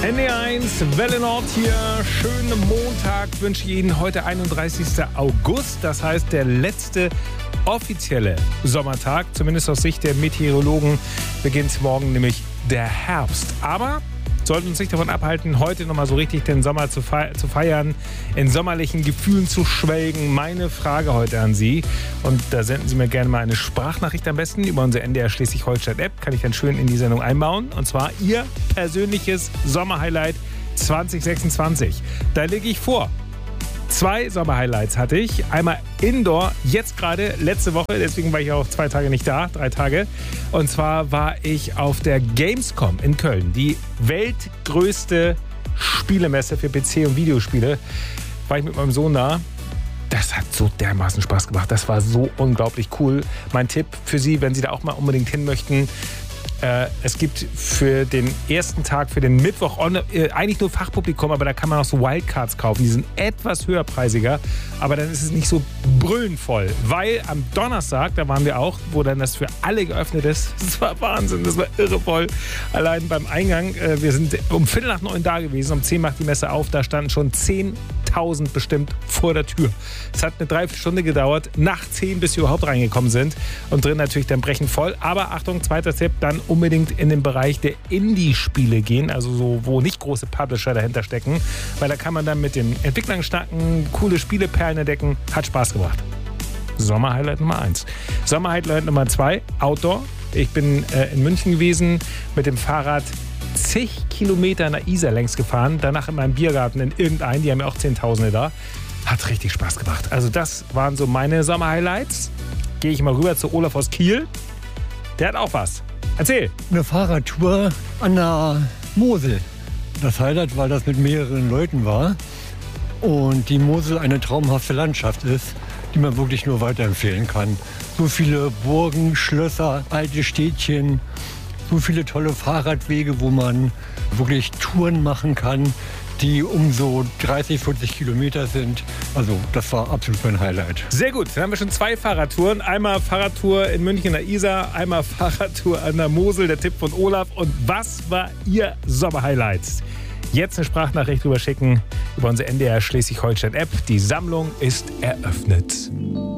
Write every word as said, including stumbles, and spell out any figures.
N D eins, Welle Nord hier. Schönen Montag wünsche ich Ihnen. Heute einunddreißigster August. Das heißt, der letzte offizielle Sommertag. Zumindest aus Sicht der Meteorologen beginnt morgen nämlich der Herbst. Aber sollten uns nicht davon abhalten, heute nochmal so richtig den Sommer zu feiern, in sommerlichen Gefühlen zu schwelgen. Meine Frage heute an Sie, und da senden Sie mir gerne mal eine Sprachnachricht am besten über unsere N D R Schleswig-Holstein-App, kann ich dann schön in die Sendung einbauen. Und zwar Ihr persönliches Sommerhighlight zwanzig sechsundzwanzig. Da lege ich vor. Zwei Sommerhighlights hatte ich. Einmal Indoor, jetzt gerade, letzte Woche, deswegen war ich auch zwei Tage nicht da, drei Tage. Und zwar war ich auf der Gamescom in Köln, die weltgrößte Spielemesse für P C und Videospiele. War ich mit meinem Sohn da. Das hat so dermaßen Spaß gemacht. Das war so unglaublich cool. Mein Tipp für Sie, wenn Sie da auch mal unbedingt hin möchten: Äh, es gibt für den ersten Tag, für den Mittwoch, on, äh, eigentlich nur Fachpublikum, aber da kann man auch so Wildcards kaufen. Die sind etwas höherpreisiger, aber dann ist es nicht so brüllend voll. Weil am Donnerstag, da waren wir auch, wo dann das für alle geöffnet ist. Das war Wahnsinn, das war irre voll. Allein beim Eingang, äh, wir sind um Viertel nach neun da gewesen, um zehn macht die Messe auf, da standen schon zehntausend bestimmt vor der Tür. Es hat eine Dreiviertelstunde gedauert, nach zehn, bis wir überhaupt reingekommen sind. Und drin natürlich dann brechend voll. Aber Achtung, zweiter Tipp, dann unbedingt in den Bereich der Indie-Spiele gehen, also so, wo nicht große Publisher dahinter stecken, weil da kann man dann mit den Entwicklern schnacken, coole Spieleperlen entdecken, hat Spaß gemacht. Sommerhighlight Nummer eins. Sommerhighlight Nummer zwei, Outdoor. Ich bin äh, in München gewesen, mit dem Fahrrad zig Kilometer an der Isar längs gefahren, danach in meinem Biergarten in irgendeinen, die haben ja auch Zehntausende da. Hat richtig Spaß gemacht. Also das waren so meine Sommerhighlights. Gehe ich mal rüber zu Olaf aus Kiel. Der hat auch was. Erzähl. Eine Fahrradtour an der Mosel. Das Highlight, weil das mit mehreren Leuten war und die Mosel eine traumhafte Landschaft ist, die man wirklich nur weiterempfehlen kann. So viele Burgen, Schlösser, alte Städtchen, so viele tolle Fahrradwege, wo man wirklich Touren machen kann, die um so dreißig, vierzig Kilometer sind. Also das war absolut mein Highlight. Sehr gut, dann haben wir schon zwei Fahrradtouren. Einmal Fahrradtour in München an der Isar, einmal Fahrradtour an der Mosel, der Tipp von Olaf. Und was war Ihr Sommerhighlight? Jetzt eine Sprachnachricht rüber schicken über unsere N D R Schleswig-Holstein-App. Die Sammlung ist eröffnet.